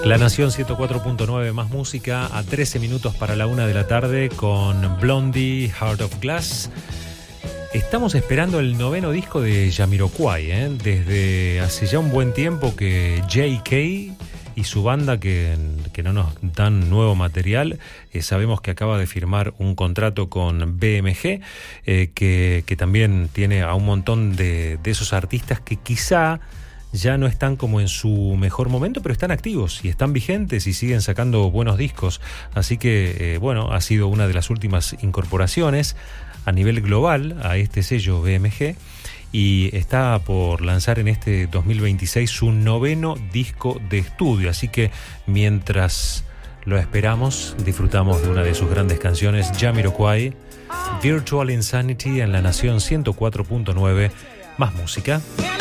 La Nación 104.9 más música a 13 minutos para la 1 de la tarde con Blondie, Heart of Glass. Estamos esperando el 9º disco de Jamiroquai, desde hace ya un buen tiempo que J.K. y su banda que no nos dan nuevo material. Sabemos que acaba de firmar un contrato con BMG, que también tiene a un montón de esos artistas que quizá ya no están como en su mejor momento, pero están activos y están vigentes y siguen sacando buenos discos. Así que, ha sido una de las últimas incorporaciones a nivel global a este sello BMG y está por lanzar en este 2026 su 9º disco de estudio. Así que mientras lo esperamos, disfrutamos de una de sus grandes canciones, Jamiroquai, Virtual Insanity, en La Nación 104.9, más música.